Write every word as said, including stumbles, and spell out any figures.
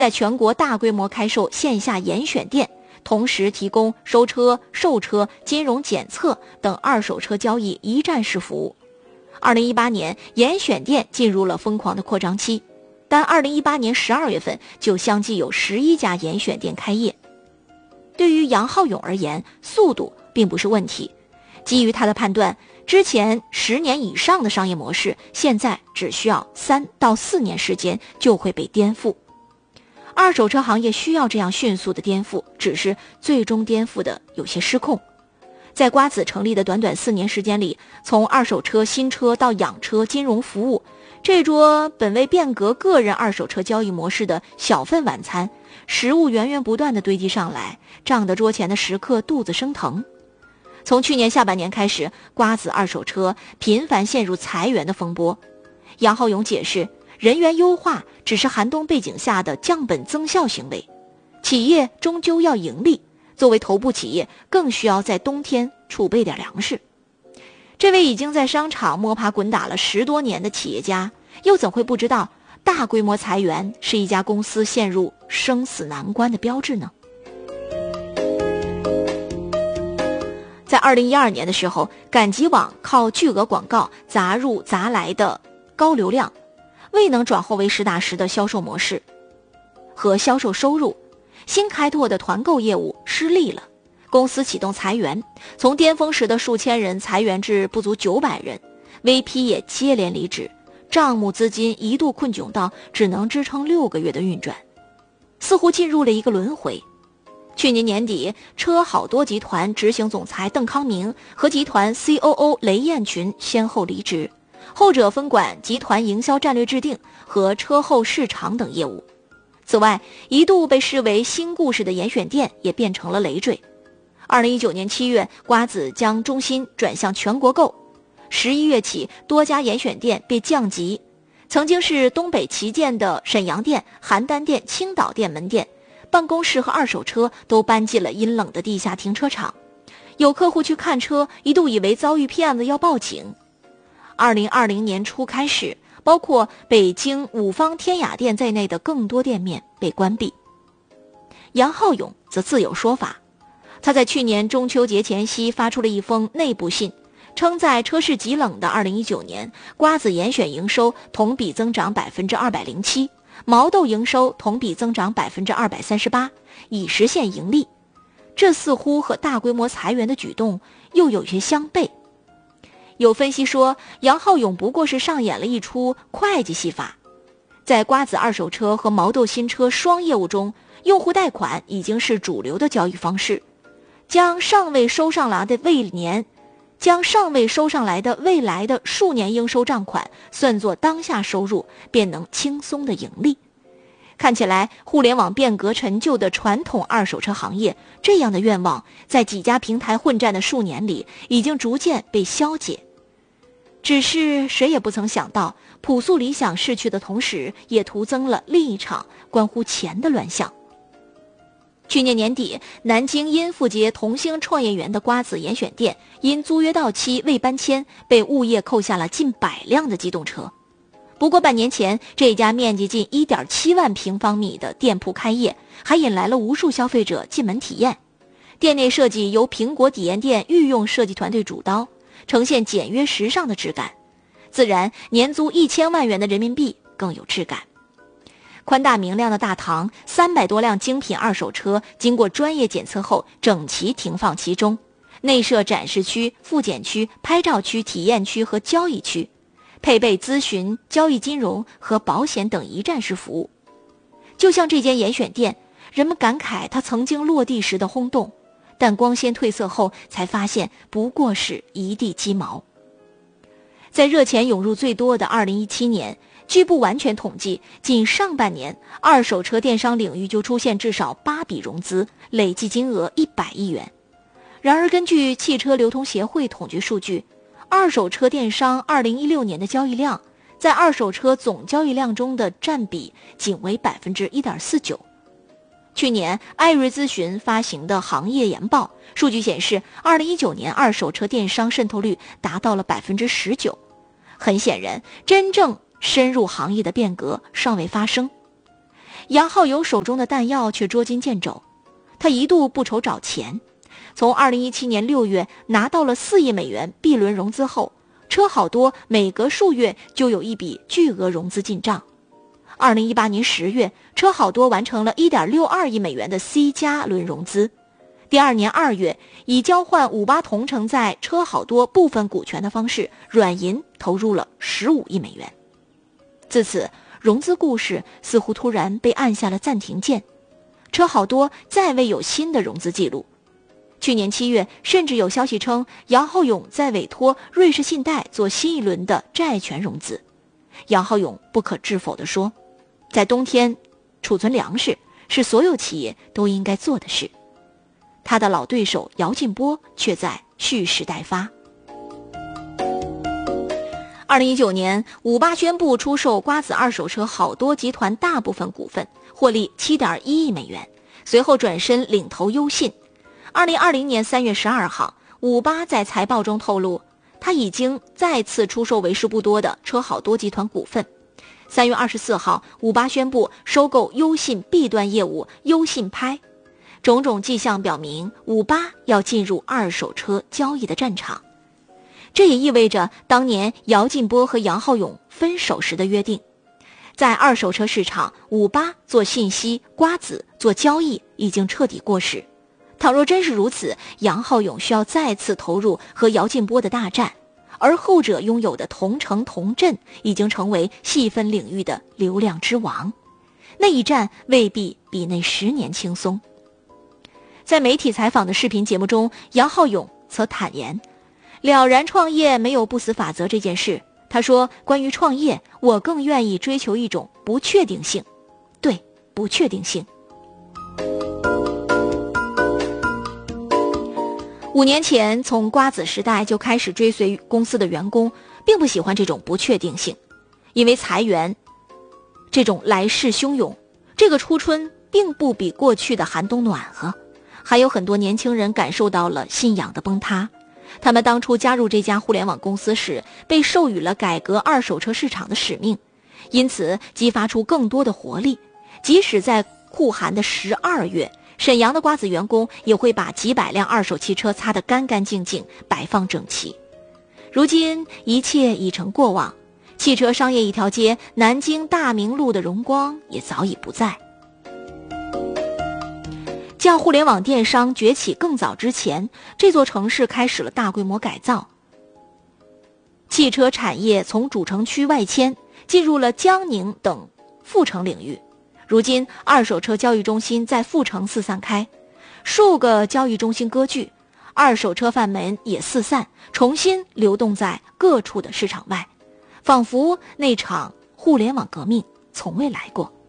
在全国大规模开售线下严选店，同时提供收车、售车、金融检测等二手车交易一站式服务。二零一八年，严选店进入了疯狂的扩张期，但二零一八年十二月份就相继有十一家严选店开业。对于杨浩勇而言，速度并不是问题。基于他的判断，之前十年以上的商业模式，现在只需要三到四年时间就会被颠覆。二手车行业需要这样迅速的颠覆，只是最终颠覆的有些失控。在瓜子成立的短短四年时间里，从二手车、新车到养车、金融服务，这桌本为变革个人二手车交易模式的小份晚餐，食物源源不断地堆积上来，胀得桌前的食客肚子生疼。从去年下半年开始，瓜子二手车频繁陷入裁员的风波。杨浩勇解释，人员优化只是寒冬背景下的降本增效行为，企业终究要盈利，作为头部企业更需要在冬天储备点粮食。这位已经在商场摸爬滚打了十多年的企业家，又怎会不知道大规模裁员是一家公司陷入生死难关的标志呢？在二零一二年的时候，赶集网靠巨额广告砸入砸来的高流量，未能转化为实打实的销售模式和销售收入，新开拓的团购业务失利了，公司启动裁员，从巅峰时的数千人裁员至不足九百人 ，V P 也接连离职，账目资金一度困窘到只能支撑六个月的运转，似乎进入了一个轮回。去年年底，车好多集团执行总裁邓康明和集团 C O O 雷艳群先后离职，后者分管集团营销战略制定和车后市场等业务。此外，一度被视为新故事的严选店也变成了累赘。二零一九年七月，瓜子将中心转向全国购，十一月起，多家严选店被降级，曾经是东北旗舰的沈阳店、邯郸店、青岛店门店，办公室和二手车都搬进了阴冷的地下停车场。有客户去看车，一度以为遭遇骗子要报警。二零二零年初开始，包括北京五方天雅店在内的更多店面被关闭。杨浩勇则自有说法，他在去年中秋节前夕发出了一封内部信，称在车市极冷的二零一九年，瓜子严选营收同比增长百分之二百零七，毛豆营收同比增长百分之二百三十八，已实现盈利。这似乎和大规模裁员的举动又有些相悖。有分析说，杨浩勇不过是上演了一出会计戏法。在瓜子二手车和毛豆新车双业务中，用户贷款已经是主流的交易方式，将尚未收上来的未年将尚未收上来的未来的数年应收账款算作当下收入，便能轻松的盈利。看起来互联网变革陈旧的传统二手车行业，这样的愿望在几家平台混战的数年里已经逐渐被消解。只是谁也不曾想到，朴素理想逝去的同时，也徒增了另一场关乎钱的乱象。去年年底，南京殷富街同兴创业园的瓜子严选店因租约到期未搬迁，被物业扣下了近百辆的机动车。不过半年前，这家面积近 一点七万平方米的店铺开业，还引来了无数消费者进门体验。店内设计由苹果体验店御用设计团队主刀，呈现简约时尚的质感，自然年租一千万元的人民币更有质感。宽大明亮的大堂，三百多辆精品二手车经过专业检测后整齐停放其中，内设展示区、复检区、拍照区、体验区和交易区，配备咨询、交易金融和保险等一站式服务。就像这间严选店，人们感慨它曾经落地时的轰动，但光鲜褪色后才发现不过是一地鸡毛。在热钱涌入最多的二零一七年，据不完全统计，仅上半年二手车电商领域就出现至少八笔融资，累计金额一百亿元。然而根据汽车流通协会统计数据，二手车电商二零一六年的交易量在二手车总交易量中的占比仅为 百分之一点四九。 去年艾瑞咨询发行的行业研报数据显示，二零一九年二手车电商渗透率达到了 百分之十九。 很显然，真正深入行业的变革尚未发生。 杨浩勇手中的弹药却捉襟见肘，他一度不愁找钱。从二零一七年六月拿到了四亿美元 B 轮融资后，车好多每隔数月就有一笔巨额融资进账。二零一八年十月，车好多完成了 一点六二亿美元的 C 加轮融资。第二年二月，以交换五八同城在车好多部分股权的方式，软银投入了十五亿美元。自此，融资故事似乎突然被按下了暂停键，车好多再未有新的融资记录。去年七月，甚至有消息称杨浩勇在委托瑞士信贷做新一轮的债权融资。杨浩勇不可置否地说，在冬天储存粮食是所有企业都应该做的事。他的老对手姚劲波却在蓄势待发。二零一九年，五八宣布出售瓜子二手车好多集团大部分股份，获利 七点一亿美元，随后转身领投优信。二零二零年三月十二号，五八在财报中透露，他已经再次出售为数不多的车好多集团股份。三月二十四号，五八宣布收购优信 B 端业务优信拍，种种迹象表明，五八要进入二手车交易的战场。这也意味着当年姚劲波和杨浩勇分手时的约定，在二手车市场，五八做信息，瓜子做交易已经彻底过时。倘若真是如此，杨浩勇需要再次投入和姚劲波的大战，而后者拥有的同城同镇已经成为细分领域的流量之王，那一战未必比那十年轻松。在媒体采访的视频节目中，杨浩勇则坦言，了然创业没有不死法则这件事。他说，关于创业，我更愿意追求一种不确定性。对，不确定性。五年前，从瓜子时代就开始追随公司的员工，并不喜欢这种不确定性，因为裁员这种来势汹涌，这个初春并不比过去的寒冬暖和，还有很多年轻人感受到了信仰的崩塌。他们当初加入这家互联网公司时，被授予了改革二手车市场的使命，因此激发出更多的活力。即使在酷寒的十二月，沈阳的瓜子员工也会把几百辆二手汽车擦得干干净净，摆放整齐。如今一切已成过往，汽车商业一条街南京大明路的荣光也早已不在。较互联网电商崛起更早之前，这座城市开始了大规模改造，汽车产业从主城区外迁，进入了江宁等副城领域。如今二手车交易中心在副城四散开，数个交易中心割据，二手车贩们也四散，重新流动在各处的市场外，仿佛那场互联网革命从未来过。